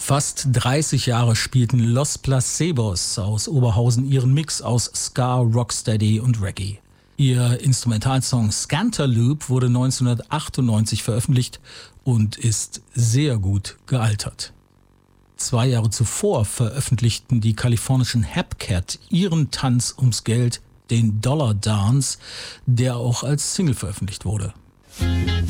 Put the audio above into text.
Fast 30 Jahre spielten Los Placebos aus Oberhausen ihren Mix aus Ska, Rocksteady und Reggae. Ihr Instrumentalsong Scanterloop wurde 1998 veröffentlicht und ist sehr gut gealtert. 2 Jahre zuvor veröffentlichten die kalifornischen Hepcat ihren Tanz ums Geld, den Dollar Dance, der auch als Single veröffentlicht wurde.